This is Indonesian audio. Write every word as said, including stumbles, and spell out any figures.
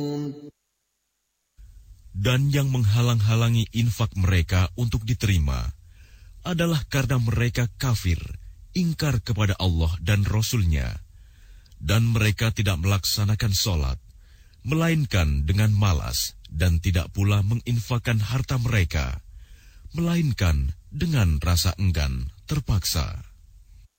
Dan yang menghalang-halangi infak mereka untuk diterima adalah karena mereka kafir, ingkar kepada Allah dan Rasul-Nya, dan mereka tidak melaksanakan sholat, melainkan dengan malas, dan tidak pula menginfakkan harta mereka, melainkan dengan rasa enggan terpaksa.